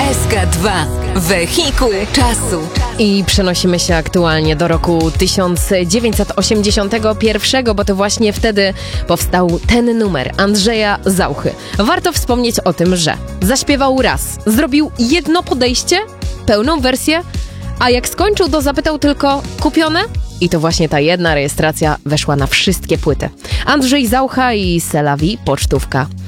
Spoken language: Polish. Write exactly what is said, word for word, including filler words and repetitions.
S K dwa. Wehikuł czasu. I przenosimy się aktualnie do roku tysiąc dziewięćset osiemdziesiątego pierwszego, bo to właśnie wtedy powstał ten numer Andrzeja Zauchy. Warto wspomnieć o tym, że zaśpiewał raz, zrobił jedno podejście, pełną wersję, a jak skończył, to zapytał tylko kupione? I to właśnie ta jedna rejestracja weszła na wszystkie płyty. Andrzej Zaucha i C'est la vie, pocztówka.